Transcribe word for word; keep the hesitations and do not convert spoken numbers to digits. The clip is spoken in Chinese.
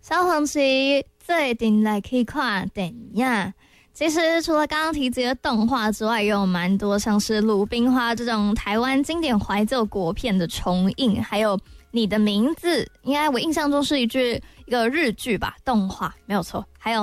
小黄旗最近来可以看电影。其实除了刚刚提及的动画之外，也有蛮多像是《鲁冰花》这种台湾经典怀旧国片的重映，还有《你的名字》，应该我印象中是一句一个日剧吧，动画没有错。还有